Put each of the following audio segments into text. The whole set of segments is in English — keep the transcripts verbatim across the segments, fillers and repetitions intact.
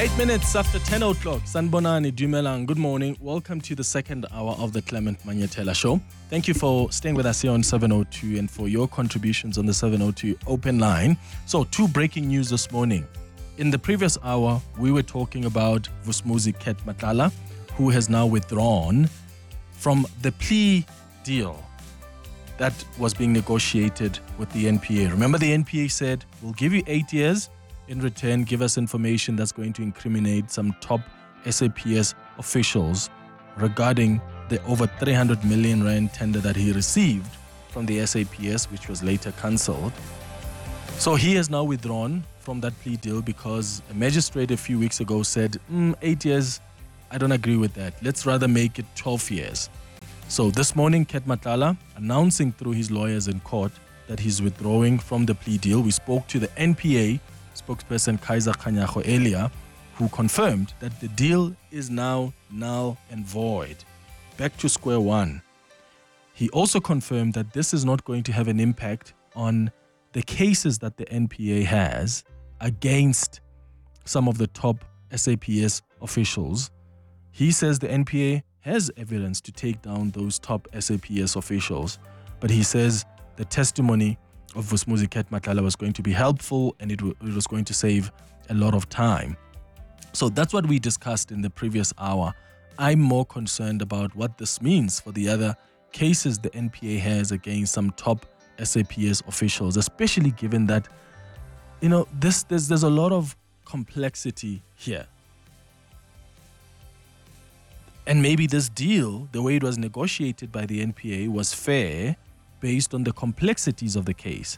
Eight minutes after ten o'clock, Sanbonani Dumelang, good morning. Welcome to the second hour of the Clement Manyetela Show. Thank you for staying with us here on seven oh two and for your contributions on the seven oh two open line. So, two breaking news this morning. In the previous hour, we were talking about Vusumuzi Ket Matlala, who has now withdrawn from the plea deal that was being negotiated with the N P A. Remember, the N P A said, we'll give you eight years. In return, give us information that's going to incriminate some top S A P S officials regarding the over three hundred million rand tender that he received from the S A P S, which was later cancelled. So he has now withdrawn from that plea deal because a magistrate a few weeks ago said, mm, eight years, I don't agree with that. Let's rather make it twelve years. So this morning, Ket Matlala announcing through his lawyers in court that he's withdrawing from the plea deal. We spoke to the N P A spokesperson Kaiser Khanyago earlier, who confirmed that the deal is now null and void. Back to square one. He also confirmed that this is not going to have an impact on the cases that the N P A has against some of the top S A P S officials. He says the N P A has evidence to take down those top S A P S officials, but he says the testimony of Vusumuzi Ket Matlala was going to be helpful and it, w- it was going to save a lot of time. So that's what we discussed in the previous hour. I'm more concerned about what this means for the other cases the N P A has against some top S A P S officials, especially given that, you know, this there's, there's a lot of complexity here. And maybe this deal, the way it was negotiated by the N P A, was fair based on the complexities of the case.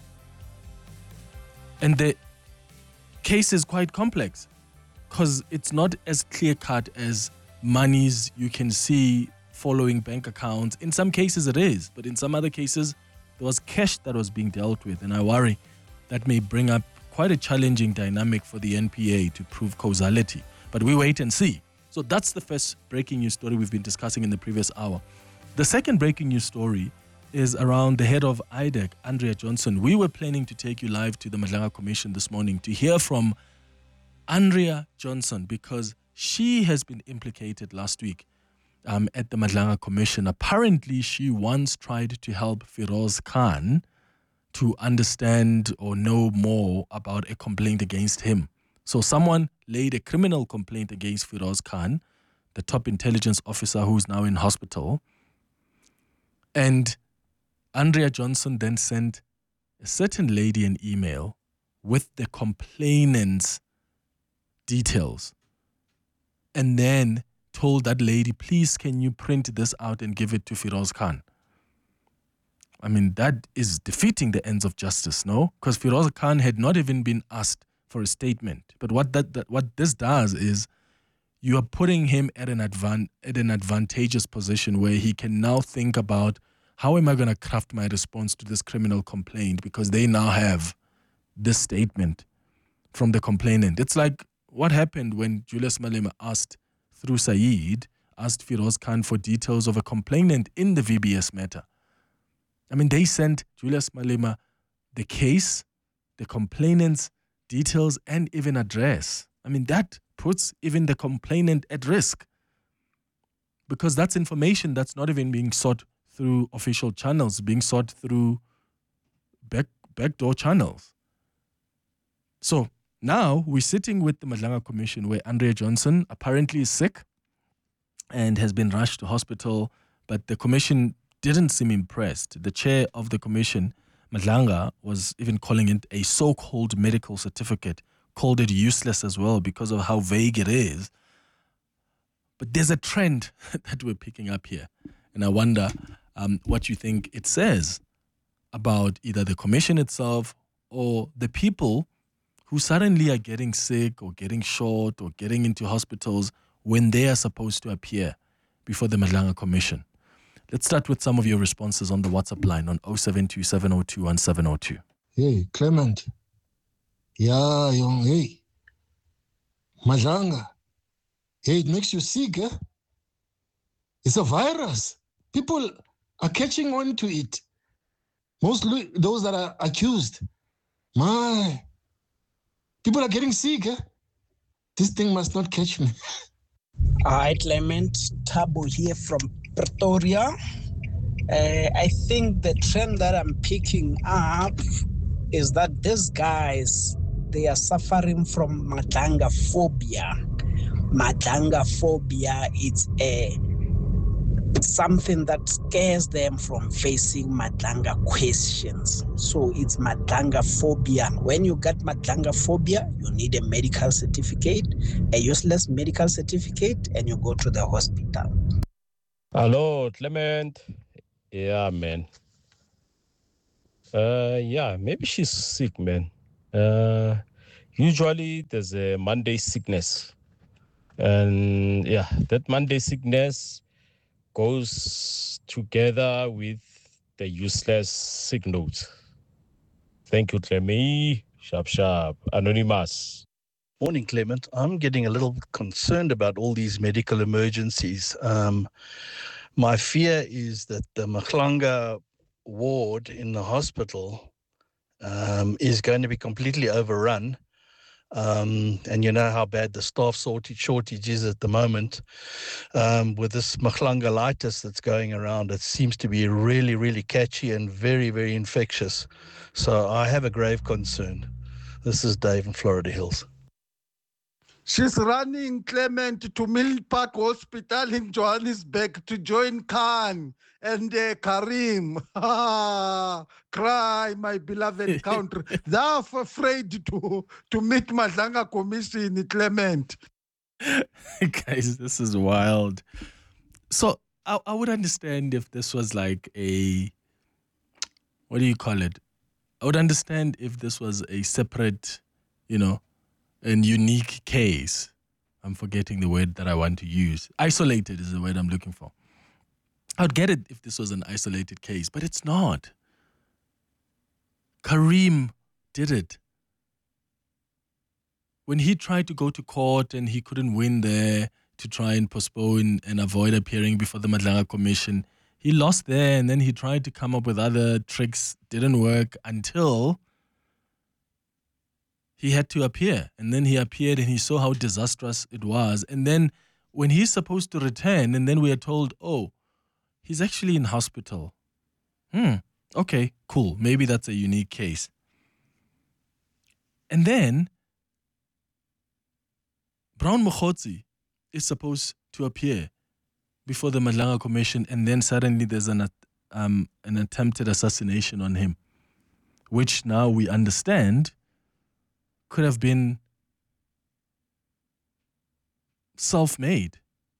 And the case is quite complex because it's not as clear-cut as monies you can see following bank accounts. In some cases it is, but in some other cases there was cash that was being dealt with. And I worry that may bring up quite a challenging dynamic for the N P A to prove causality. But we wait and see. So that's the first breaking news story we've been discussing in the previous hour. The second breaking news story is around the head of I D E C, Andrea Johnson. We were planning to take you live to the Madlanga Commission this morning to hear from Andrea Johnson because she has been implicated last week um, at the Madlanga Commission. Apparently, she once tried to help Firoz Khan to understand or know more about a complaint against him. So someone laid a criminal complaint against Firoz Khan, the top intelligence officer who's now in hospital. And Andrea Johnson then sent a certain lady an email with the complainant's details and then told that lady, please, can you print this out and give it to Firoz Khan? I mean, that is defeating the ends of justice, no? Because Firoz Khan had not even been asked for a statement. But what that, that what this does is you are putting him at an advan- at an advantageous position where he can now think about, how am I going to craft my response to this criminal complaint? Because they now have this statement from the complainant. It's like what happened when Julius Malema asked, through Saeed, asked Firoz Khan for details of a complainant in the V B S matter. I mean, they sent Julius Malema the case, the complainant's details, and even address. I mean, that puts even the complainant at risk because that's information that's not even being sought through official channels, being sought through back backdoor channels. So now we're sitting with the Madlanga Commission where Andrea Johnson apparently is sick and has been rushed to hospital, but the commission didn't seem impressed. The chair of the commission, Madlanga, was even calling it a so-called medical certificate, called it useless as well because of how vague it is. But there's a trend that we're picking up here. And I wonder um, what you think it says about either the commission itself or the people who suddenly are getting sick or getting short or getting into hospitals when they are supposed to appear before the Madlanga Commission. Let's start with some of your responses on the WhatsApp line on oh seven two, seven oh two, one seven oh two. Hey, Clement. Yeah, young, hey. Madlanga. Hey, it makes you sick, eh? It's a virus. People are catching on to it. Mostly those that are accused. My, people are getting sick, eh? This thing must not catch me. Hi, Clement. Tabo here from Pretoria. Uh, I think the trend that I'm picking up is that these guys, they are suffering from Madlanga phobia. Madlanga phobia, it's a something that scares them from facing Madlanga questions. So it's Madlanga phobia. When you get Madlanga phobia, you need a medical certificate, a useless medical certificate, and you go to the hospital. Hello, Clement. Yeah, man. Uh, yeah, maybe she's sick, man. Uh, usually there's a Monday sickness. And yeah, that Monday sickness goes together with the useless sick notes. Thank you, Clemmy. Sharp, sharp. Anonymous. Morning, Clement. I'm getting a little concerned about all these medical emergencies. Um, my fear is that the Mhlanga ward in the hospital um, is going to be completely overrun. Um, and you know how bad the staff shortage, shortage is at the moment. Um, with this Mhlanga-litis that's going around, it seems to be really, really catchy and very, very infectious. So I have a grave concern. This is Dave in Florida Hills. She's running, Clement, to Mill Park Hospital in Johannesburg to join Khan and uh, Karim. Cry, my beloved country. They're afraid to, to meet Madlanga Commission, Clement. Guys, this is wild. So I, I would understand if this was like a, what do you call it? I would understand if this was a separate, you know, and unique case. I'm forgetting the word that I want to use. Isolated is the word I'm looking for. I would get it if this was an isolated case, but it's not. Karim did it. When he tried to go to court and he couldn't win there to try and postpone and avoid appearing before the Madlanga Commission, he lost there, and then he tried to come up with other tricks. Didn't work until he had to appear. And then he appeared and he saw how disastrous it was. And then when he's supposed to return, and then we are told, oh, he's actually in hospital. Hmm, okay, cool. Maybe that's a unique case. And then Brown Mokgotsi is supposed to appear before the Madlanga Commission, and then suddenly there's an, um, an attempted assassination on him, which now we understand could have been self-made.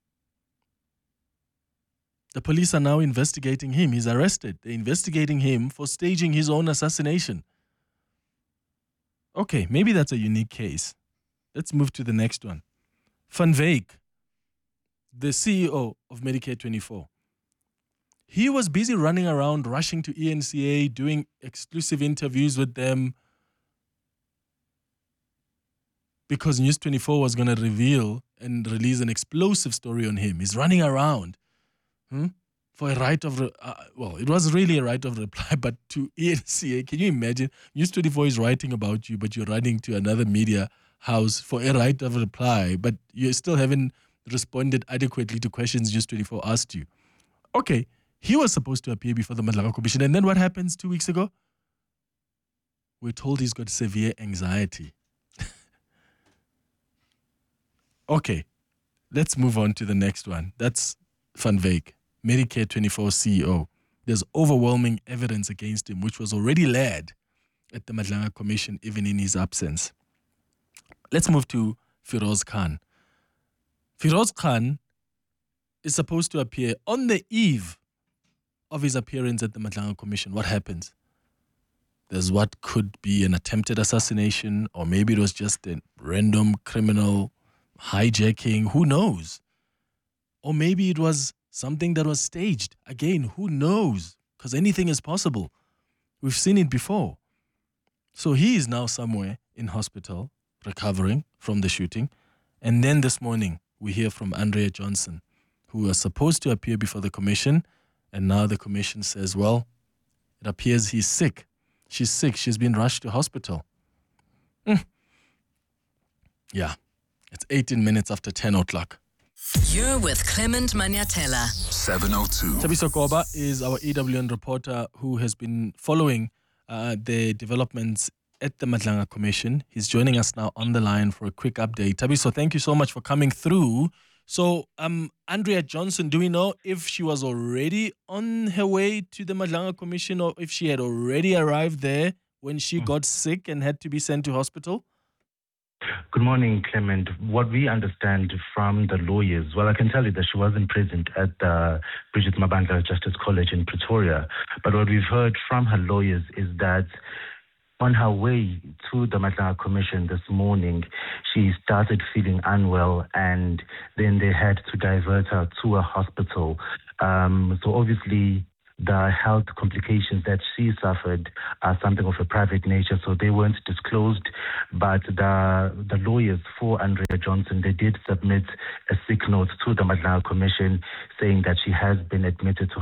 The police are now investigating him. He's arrested. They're investigating him for staging his own assassination. Okay, maybe that's a unique case. Let's move to the next one. Van Wyk, the C E O of Medicare twenty-four. He was busy running around, rushing to E N C A, doing exclusive interviews with them, because News twenty-four was going to reveal and release an explosive story on him. He's running around hmm, for a right of, re- uh, well, it was really a right of reply, but to E N C A, can you imagine? News twenty-four is writing about you, but you're running to another media house for a right of reply, but you still haven't responded adequately to questions News twenty-four asked you. Okay, he was supposed to appear before the Madlanga Commission, and then what happens two weeks ago? We're told he's got severe anxiety. Okay, let's move on to the next one. That's Van Wyk, Medicare twenty-four C E O. There's overwhelming evidence against him, which was already led at the Madlanga Commission, even in his absence. Let's move to Firoz Khan. Firoz Khan is supposed to appear on the eve of his appearance at the Madlanga Commission. What happens? There's what could be an attempted assassination, or maybe it was just a random criminal hijacking. Who knows? Or maybe it was something that was staged. Again, who knows? Because anything is possible. We've seen it before. So he is now somewhere in hospital, recovering from the shooting. And then this morning, we hear from Andrea Johnson, who was supposed to appear before the commission. And now the commission says, well, it appears he's sick. She's sick. She's been rushed to hospital. Mm. Yeah. It's eighteen minutes after ten o'clock. You're with Clement Maniatela. seven oh two. Thabiso Goba is our E W N reporter who has been following uh, the developments at the Madlanga Commission. He's joining us now on the line for a quick update. Thabiso, thank you so much for coming through. So, um, Andrea Johnson, do we know if she was already on her way to the Madlanga Commission or if she had already arrived there when she mm. got sick and had to be sent to hospital? Good morning, Clement. What we understand from the lawyers, well, I can tell you that she wasn't present at the Bridget Mabandla Justice College in Pretoria. But what we've heard from her lawyers is that on her way to the Madlanga Commission this morning, she started feeling unwell and then they had to divert her to a hospital. Um, so obviously, the health complications that she suffered are something of a private nature, so they weren't disclosed. But the the lawyers for Andrea Johnson, they did submit a sick note to the Madlanga Commission saying that she has been admitted to